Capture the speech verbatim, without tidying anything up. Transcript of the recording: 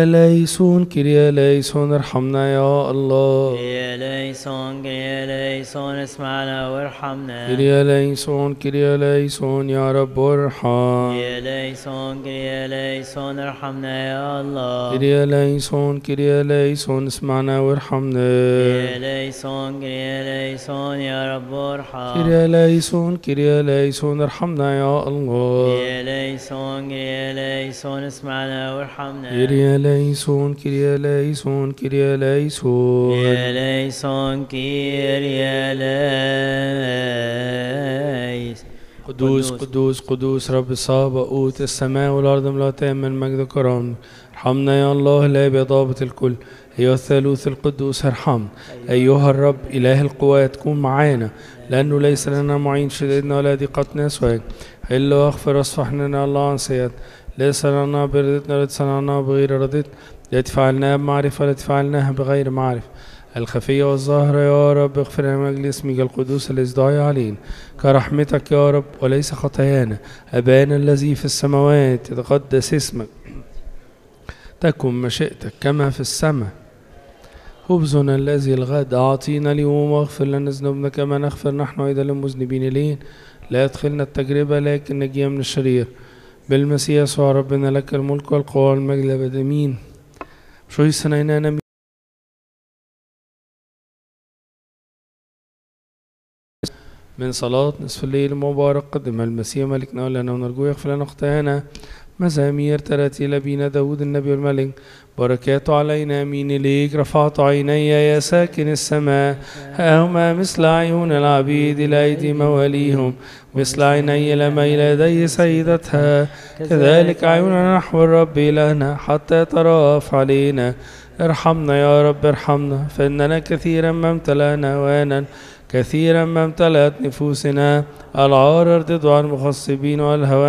ليسون كريا ليسون ارحمنا يا الله. كريا ليسون كريا ليسون اسمعنا وارحمنا. كريا ليسون كريا ليسون يا رب ارحم. كريا ليسون كريا ليسون ارحمنا يا الله. كريا ليسون كريا ليسون اسمعنا وارحمنا. كريا ليسون كريا ليسون يا رب ارحم. كريا ليسون كريا ليسون ارحمنا يا الله. كريا ليسون كريا ليسون اسمعنا وارحمنا. كريا ليسون كريا ليسون كريا ليسون. كريا ليسون كريا ليس. قدوس قدوس قدوس رب الصابئوت السماء والأرض ملأتان من مجد وكرم. ارحمنا يا الله لا بضابة الكل. أيها الثالوث القدوس ارحم. أيها الرب إله القوات كون معانا، لأنه ليس لنا معين شديدنا ولا ضيقتنا سواك. إلا واغفر واصفحنا الله عن سيئات. ليس لنا بردتنا ولا صنعنا بغير رضيت. التي فعلناها بمعرفة والتي فعلناها بغير معرفة. الخفية والظاهرة يا رب اغفر لنا من أجل اسمك القدوس الذي دعي علينا كرحمتك يا رب وليس خطايانا. أبانا الذي في السماوات يتقدس اسمك، تكن مشيئتك كما في السماء. خبزنا الذي الغد أعطينا اليوم، واغفر لنا ذنوبنا كما نغفر نحن أيضا للمذنبين إلينا، لا يدخلنا التجربة لكن نجينا من الشرير. بالمسيح يسوع ربنا لك الملك والقوة والمجد أبدا آمين. شوي سنينا من صلاة نصف الليل المبارك قدم المسيح ملكنا ولنا ونرجو يغفر لنا خطايانا. مزامير تراتيل بينا داود النبي والملك بركاته علينا. امين. اليك رفعت عيني يا ساكن السماء، هما مثل عيون العبيد لايدي مواليهم، مثل عيني لميل يدي سيدتها، كذلك عيوننا نحو الرب إلهنا حتى يترأف علينا. ارحمنا يا رب ارحمنا، فإننا كثيرا ما امتلأنا وانا، كثيرا ما امتلأت نفوسنا. العار ارتدوا عن المخصبين والهوى